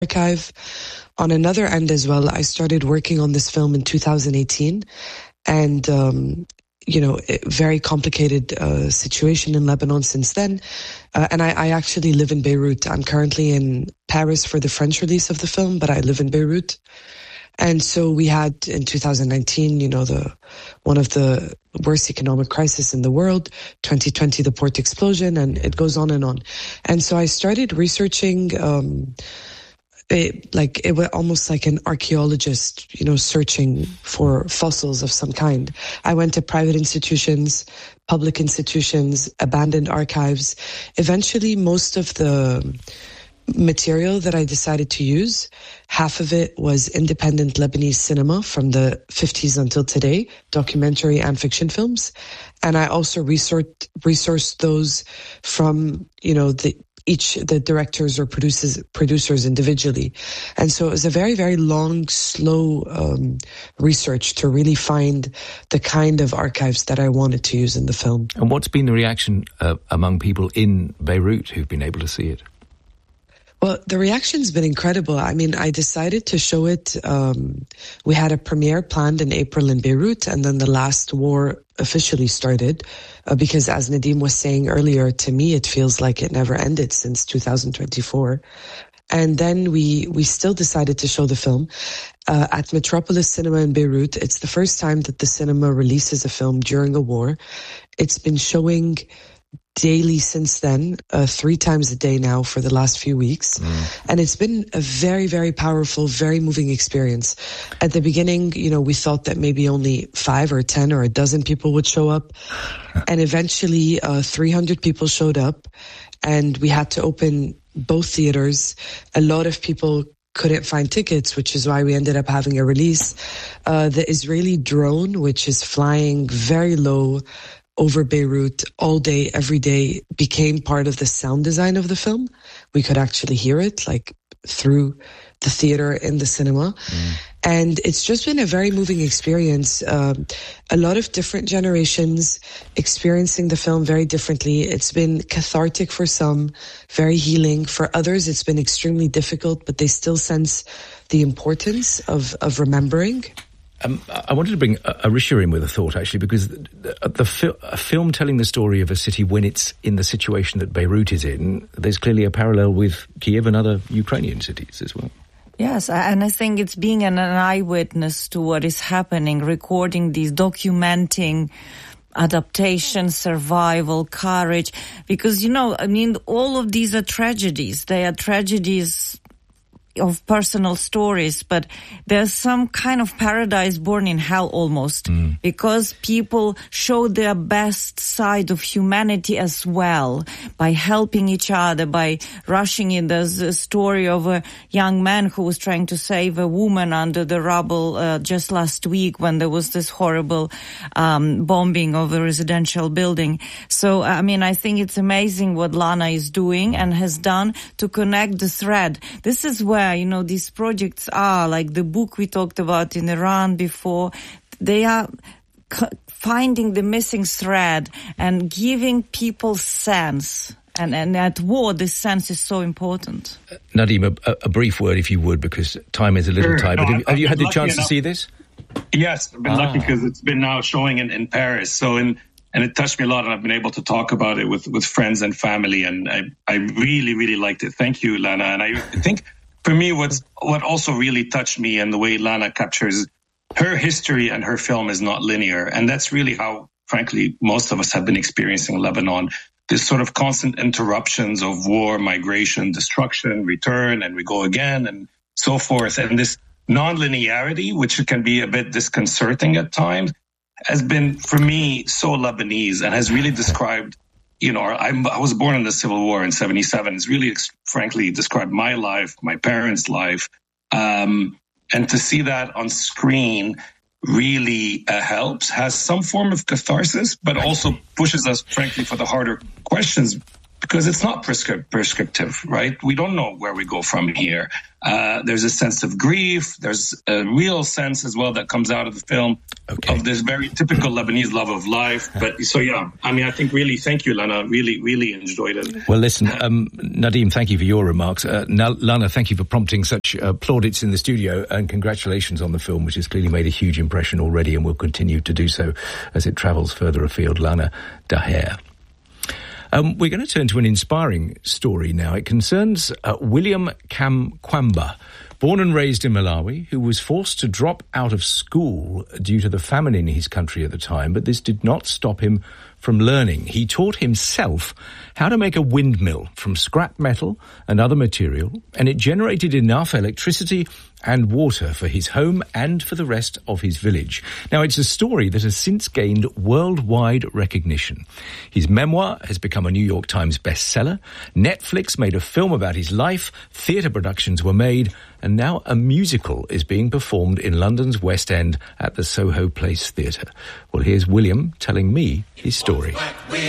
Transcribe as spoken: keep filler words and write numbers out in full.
archive. On another end as well, I started working on this film in two thousand eighteen, and um, you know, very complicated uh, situation in Lebanon since then. Uh, and I, I actually live in Beirut. I'm currently in Paris for the French release of the film, but I live in Beirut. And so we had in two thousand nineteen, you know, the one of the worst economic crisis in the world, twenty twenty, the port explosion, and it goes on and on. And so I started researching, um, it, like it was almost like an archaeologist, you know, searching for fossils of some kind. I went to private institutions, public institutions, abandoned archives. Eventually, most of the material that I decided to use, half of it was independent Lebanese cinema from the fifties until today, documentary and fiction films. And I also resourced, resourced those from, you know, the each, the directors or producers, producers individually. And so it was a very, very long, slow um, research to really find the kind of archives that I wanted to use in the film. And what's been the reaction uh, among people in Beirut who've been able to see it? Well, the reaction's been incredible. I mean, I decided to show it. Um, we had a premiere planned in April in Beirut, and then the last war officially started uh, because, as Nadim was saying earlier, to me, it feels like it never ended since two thousand twenty-four. And then we, we still decided to show the film uh, at Metropolis Cinema in Beirut. It's the first time that the cinema releases a film during a war. It's been showing daily since then, uh, three times a day now for the last few weeks. Mm. And it's been a very, very powerful, very moving experience. At the beginning, you know, we thought that maybe only five or ten or a dozen people would show up. And eventually, uh, three hundred people showed up, and we had to open both theaters. A lot of people couldn't find tickets, which is why we ended up having a release. Uh, the Israeli drone, which is flying very low over Beirut all day, every day, became part of the sound design of the film. We could actually hear it, like, through the theater in the cinema. Mm. And it's just been a very moving experience. Um, a lot of different generations experiencing the film very differently. It's been cathartic for some, very healing. For others, it's been extremely difficult, but they still sense the importance of, of remembering. Um, I wanted to bring Arisha in with a thought, actually, because the, the fil- a film telling the story of a city when it's in the situation that Beirut is in, there's clearly a parallel with Kiev and other Ukrainian cities as well. Yes, and I think it's being an eyewitness to what is happening, recording these, documenting adaptation, survival, courage, because, you know, I mean, all of these are tragedies. They are tragedies of personal stories, but there's some kind of paradise born in hell almost, mm. because people show their best side of humanity as well by helping each other, by rushing in. There's a story of a young man who was trying to save a woman under the rubble uh, just last week when there was this horrible um, bombing of a residential building. So, I mean, I think it's amazing what Lana is doing and has done to connect the thread. This is where, you know, these projects are, like the book we talked about in Iran before. They are c- finding the missing thread and giving people sense. And, and at war, this sense is so important. Uh, Nadim, a, a brief word, if you would, because time is a little sure. tight. No, but have, have you had the chance enough. to see this? Yes, I've been ah. lucky because it's been now showing in, in Paris. So in And it touched me a lot, and I've been able to talk about it with, with friends and family, and I, I really, really liked it. Thank you, Lana. And I think for me, what's, what also really touched me and the way Lana captures her history and her film is not linear. And that's really how, frankly, most of us have been experiencing Lebanon. This sort of constant interruptions of war, migration, destruction, return, and we go again, and so forth. And this non-linearity, which can be a bit disconcerting at times, has been, for me, so Lebanese and has really described, you know, I'm, I was born in the Civil War in seventy-seven. It's really, frankly, described my life, my parents' life. Um, and to see that on screen really uh, helps, has some form of catharsis, but also pushes us, frankly, for the harder questions because it's not prescri- prescriptive, right? We don't know where we go from here. Uh, there's a sense of grief. There's a real sense as well that comes out of the film okay. of this very typical Lebanese love of life. But so, yeah, I mean, I think really, thank you, Lana. Really, really enjoyed it. Well, listen, um, Nadim, thank you for your remarks. Uh, Lana, thank you for prompting such uh, plaudits in the studio, and congratulations on the film, which has clearly made a huge impression already and will continue to do so as it travels further afield. Lana Daher. Um, we're going to turn to an inspiring story now. It concerns uh, William Kamkwamba, born and raised in Malawi, who was forced to drop out of school due to the famine in his country at the time, but this did not stop him from learning. He taught himself how to make a windmill from scrap metal and other material, and it generated enough electricity and water for his home and for the rest of his village. Now, it's a story that has since gained worldwide recognition. His memoir has become a New York Times bestseller. Netflix made a film about his life. Theatre productions were made. And now a musical is being performed in London's West End at the Soho Place Theatre. Well, here's William telling me his story.